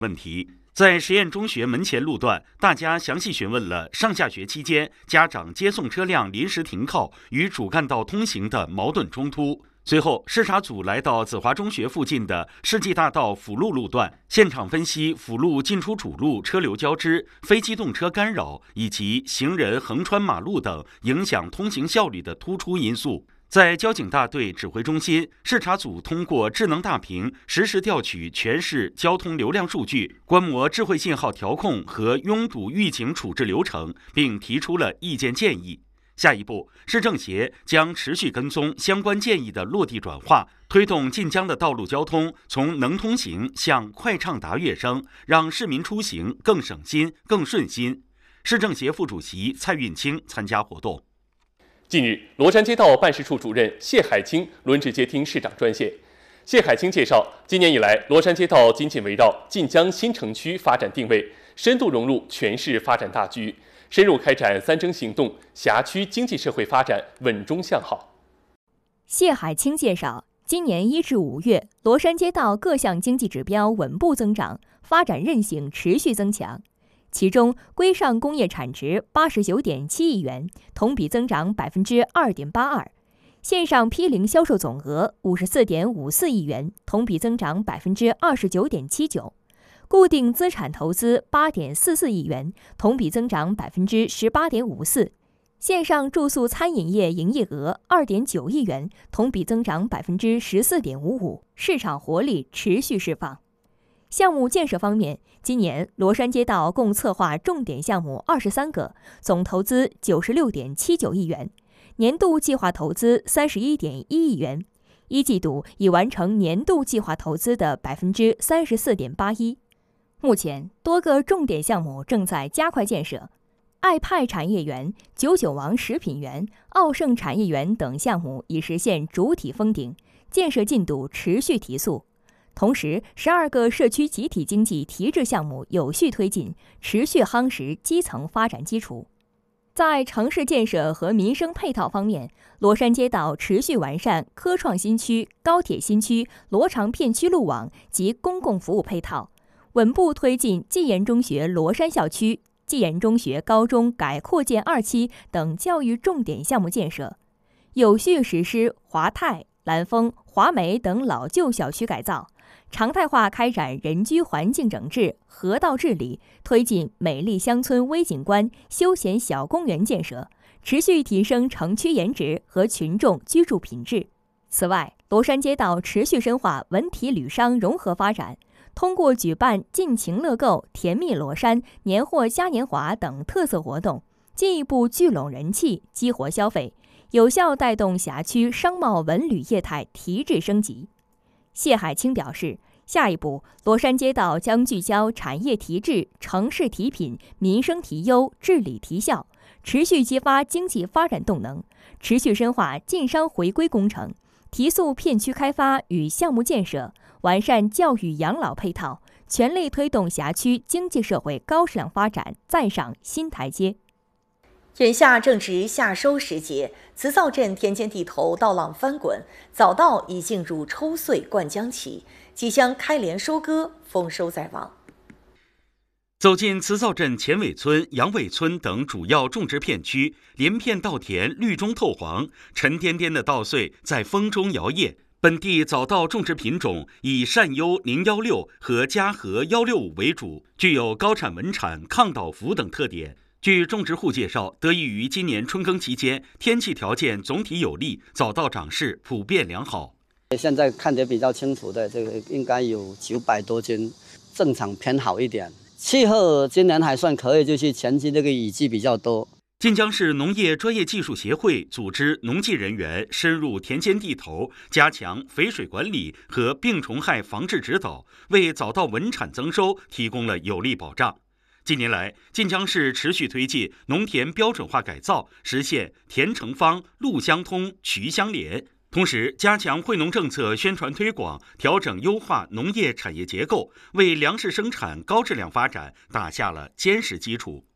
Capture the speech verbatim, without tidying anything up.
问题。在实验中学门前路段，大家详细询问了上下学期间家长接送车辆临时停靠与主干道通行的矛盾冲突。随后，视察组来到子华中学附近的世纪大道辅路路段，现场分析辅路进出主路车流交织、非机动车干扰以及行人横穿马路等影响通行效率的突出因素。在交警大队指挥中心，视察组通过智能大屏实时调取全市交通流量数据，观摩智慧信号调控和拥堵预警处置流程，并提出了意见建议。下一步，市政协将持续跟踪相关建议的落地转化，推动晋江的道路交通从能通行向快畅达跃升，让市民出行更省心、更顺心。市政协副主席蔡运清参加活动。 近日，罗山街道办事处主任谢海清轮值接听市长专线。谢海清介绍，今年以来，罗山街道紧紧围绕晋江新城区发展定位，深度融入全市发展大局，深入开展三征行动，辖区经济社会发展稳中向好。 谢海清介绍，今年一至五月，罗山街道各项经济指标稳步增长，发展韧性持续增强。其中，规上工业产值八十九点七亿元，同比增长百分之二点八二；线上批零销售总额五十四点五四亿元，同比增长百分之二十九点七九；固定资产投资八点四四亿元，同比增长百分之十八点五四；线上住宿餐饮业营业额二点九亿元，同比增长百分之十四点五五，市场活力持续释放。项目建设方面，今年罗山街道共策划重点项目二十三个，总投资九十六点七九亿元，年度计划投资三十一点一亿元，一季度已完成年度计划投资的百分之三十四点八一。目前，多个重点项目正在加快建设，爱派产业园、九九王食品园、奥盛产业园等项目已实现主体封顶，建设进度持续提速。同时，十二个社区集体经济提质项目有序推进，持续夯实基层发展基础。在城市建设和民生配套方面，罗山街道持续完善科创新区、高铁新区、罗长片区路网及公共服务配套，稳步推进技研中学罗山校区、技研中学高中改扩建二期等教育重点项目建设，有序实施华泰、蓝丰、华美等老旧小区改造，常态化开展人居环境整治、河道治理，推进美丽乡村微景观、休闲小公园建设，持续提升城区颜值和群众居住品质。此外，罗山街道持续深化文体旅商融合发展，通过举办尽情乐购、甜蜜罗山、年货嘉年华等特色活动，进一步聚拢人气，激活消费，有效带动辖区商贸文旅业态提质升级。谢海清表示，下一步，罗山街道将聚焦产业提质、城市提品、民生提优、治理提效，持续激发经济发展动能，持续深化晋商回归工程，提速片区开发与项目建设，完善教育养老配套，全力推动辖区经济社会高质量发展再上新台阶。 眼下正值夏收时节，慈灶镇田间地头稻浪翻滚，早稻已进入抽穗灌浆期，即将开镰收割，丰收在望。 走进慈灶镇前尾村、杨尾村等主要种植片区，连片稻田绿中透黄，沉甸甸的稻穗在风中摇曳。本地早稻种植品种以善优零幺六和嘉禾幺六五为主，具有高产稳产、抗倒伏等特点。据种植户介绍，得益于今年春耕期间天气条件总体有利，早稻长势普遍良好。 现在看得比较清楚的，这个应该有九百多斤，正常偏好一点。气候今年还算可以，就是前期这个雨季比较多。 晋江市农业专业技术协会组织农技人员深入田间地头，加强肥水管理和病虫害防治指导，为早稻稳产增收提供了有力保障。近年来，晋江市持续推进农田标准化改造，实现田成方、路相通、渠相连。同时，加强惠农政策宣传推广，调整优化农业产业结构，为粮食生产高质量发展打下了坚实基础。